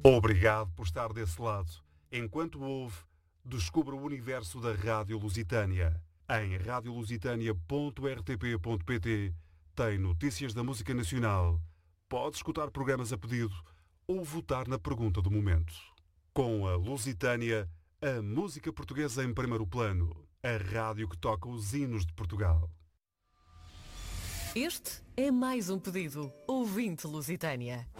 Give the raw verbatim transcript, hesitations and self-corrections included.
Obrigado por estar desse lado. Enquanto ouve, descubra o universo da Rádio Lusitânia. Em radio lusitânia ponto r t p ponto p t tem notícias da música nacional, pode escutar programas a pedido ou votar na pergunta do momento. Com a Lusitânia, a música portuguesa em primeiro plano. A rádio que toca os hinos de Portugal. Este é mais um pedido. Ouvinte Lusitânia.